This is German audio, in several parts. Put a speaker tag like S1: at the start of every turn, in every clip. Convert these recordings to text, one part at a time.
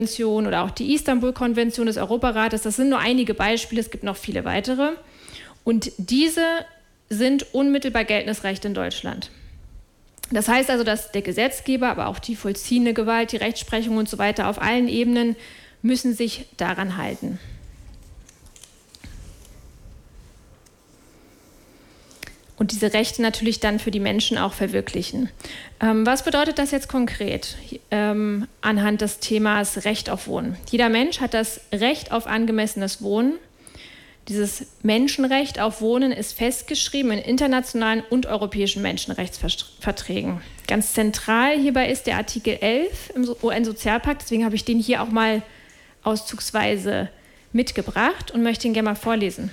S1: oder auch die Istanbul-Konvention des Europarates. Das sind nur einige Beispiele, es gibt noch viele weitere. Und diese sind unmittelbar geltendes Recht in Deutschland. Das heißt also, dass der Gesetzgeber, aber auch die vollziehende Gewalt, die Rechtsprechung und so weiter auf allen Ebenen müssen sich daran halten. Und diese Rechte natürlich dann für die Menschen auch verwirklichen. Was bedeutet das jetzt konkret anhand des Themas Recht auf Wohnen? Jeder Mensch hat das Recht auf angemessenes Wohnen. Dieses Menschenrecht auf Wohnen ist festgeschrieben in internationalen und europäischen Menschenrechtsverträgen. Ganz zentral hierbei ist der Artikel 11 im UN-Sozialpakt. Deswegen habe ich den hier auch mal auszugsweise mitgebracht und möchte ihn gerne mal vorlesen.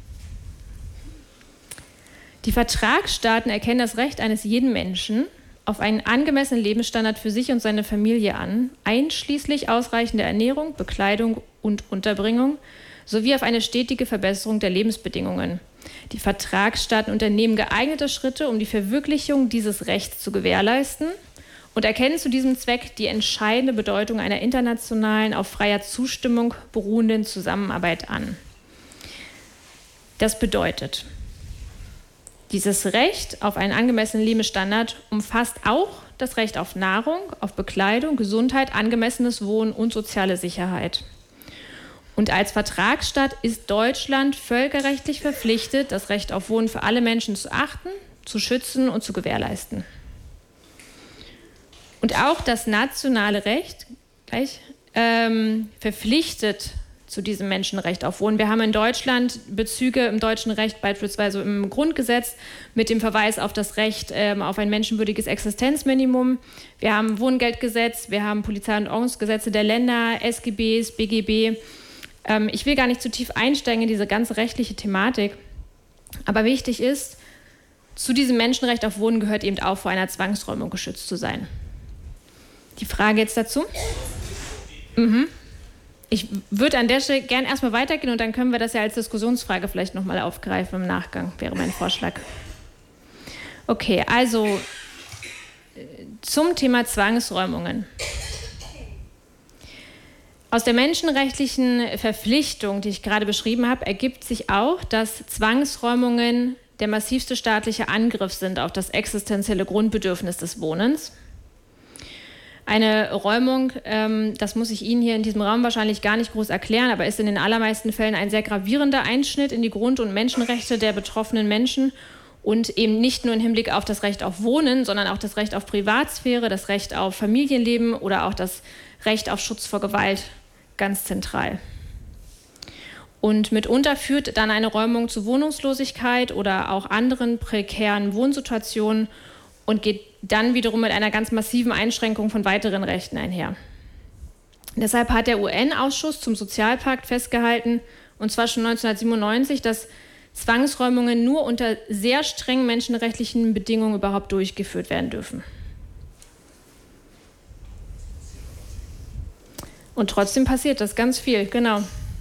S1: Die Vertragsstaaten erkennen das Recht eines jeden Menschen auf einen angemessenen Lebensstandard für sich und seine Familie an, einschließlich ausreichender Ernährung, Bekleidung und Unterbringung, sowie auf eine stetige Verbesserung der Lebensbedingungen. Die Vertragsstaaten unternehmen geeignete Schritte, um die Verwirklichung dieses Rechts zu gewährleisten und erkennen zu diesem Zweck die entscheidende Bedeutung einer internationalen, auf freier Zustimmung beruhenden Zusammenarbeit an. Das bedeutet, dieses Recht auf einen angemessenen Lebensstandard umfasst auch das Recht auf Nahrung, auf Bekleidung, Gesundheit, angemessenes Wohnen und soziale Sicherheit. Und als Vertragsstaat ist Deutschland völkerrechtlich verpflichtet, das Recht auf Wohnen für alle Menschen zu achten, zu schützen und zu gewährleisten. Und auch das nationale Recht verpflichtet zu diesem Menschenrecht auf Wohnen. Wir haben in Deutschland Bezüge im deutschen Recht, beispielsweise im Grundgesetz, mit dem Verweis auf das Recht auf ein menschenwürdiges Existenzminimum. Wir haben Wohngeldgesetz, wir haben Polizei- und Ordnungsgesetze der Länder, SGBs, BGB. Ich will gar nicht zu tief einsteigen in diese ganze rechtliche Thematik, aber wichtig ist, zu diesem Menschenrecht auf Wohnen gehört eben auch, vor einer Zwangsräumung geschützt zu sein. Die Frage jetzt dazu? Ich würde an der Stelle gerne erstmal weitergehen und dann können wir das ja als Diskussionsfrage vielleicht nochmal aufgreifen im Nachgang, wäre mein Vorschlag. Okay, also zum Thema Zwangsräumungen. Aus der menschenrechtlichen Verpflichtung, die ich gerade beschrieben habe, ergibt sich auch, dass Zwangsräumungen der massivste staatliche Angriff sind auf das existenzielle Grundbedürfnis des Wohnens. Eine Räumung, das muss ich Ihnen hier in diesem Raum wahrscheinlich gar nicht groß erklären, aber ist in den allermeisten Fällen ein sehr gravierender Einschnitt in die Grund- und Menschenrechte der betroffenen Menschen und eben nicht nur im Hinblick auf das Recht auf Wohnen, sondern auch das Recht auf Privatsphäre, das Recht auf Familienleben oder auch das Recht auf Schutz vor Gewalt ganz zentral. Und mitunter führt dann eine Räumung zu Wohnungslosigkeit oder auch anderen prekären Wohnsituationen und geht dann wiederum mit einer ganz massiven Einschränkung von weiteren Rechten einher. Deshalb hat der UN-Ausschuss zum Sozialpakt festgehalten, und zwar schon 1997, dass Zwangsräumungen nur unter sehr strengen menschenrechtlichen Bedingungen überhaupt durchgeführt werden dürfen. Und trotzdem passiert das ganz viel, genau.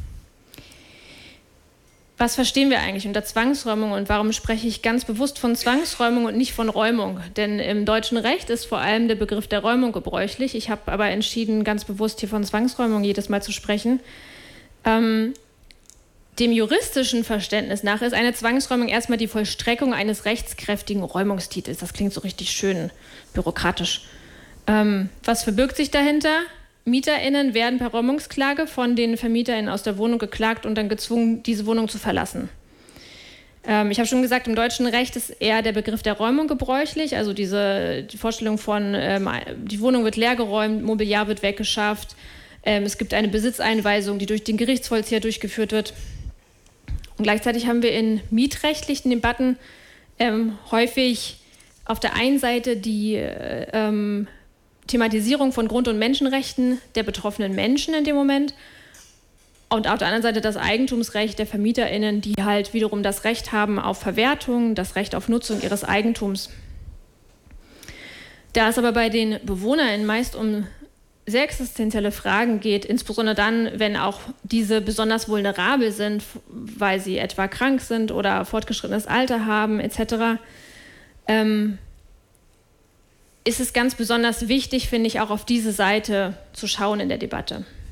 S1: Was verstehen wir eigentlich unter Zwangsräumung und warum spreche ich ganz bewusst von Zwangsräumung und nicht von Räumung? Denn im deutschen Recht ist vor allem der Begriff der Räumung gebräuchlich. Ich habe aber entschieden, ganz bewusst hier von Zwangsräumung jedes Mal zu sprechen. Dem juristischen Verständnis nach ist eine Zwangsräumung erstmal die Vollstreckung eines rechtskräftigen Räumungstitels. Das klingt so richtig schön bürokratisch. Was verbirgt sich dahinter? MieterInnen werden per Räumungsklage von den VermieterInnen aus der Wohnung geklagt und dann gezwungen, diese Wohnung zu verlassen. Ich habe schon gesagt, im deutschen Recht ist eher der Begriff der Räumung gebräuchlich, also die Vorstellung von, die Wohnung wird leergeräumt, Mobiliar wird weggeschafft, es gibt eine Besitzeinweisung, die durch den Gerichtsvollzieher durchgeführt wird. Und gleichzeitig haben wir in mietrechtlichen Debatten häufig auf der einen Seite die Thematisierung von Grund- und Menschenrechten der betroffenen Menschen in dem Moment und auf der anderen Seite das Eigentumsrecht der VermieterInnen, die halt wiederum das Recht haben auf Verwertung, das Recht auf Nutzung ihres Eigentums. Da es aber bei den BewohnerInnen meist um sehr existenzielle Fragen geht, insbesondere dann, wenn auch diese besonders vulnerabel sind, weil sie etwa krank sind oder fortgeschrittenes Alter haben etc., ist es ganz besonders wichtig, finde ich, auch auf diese Seite zu schauen in der Debatte.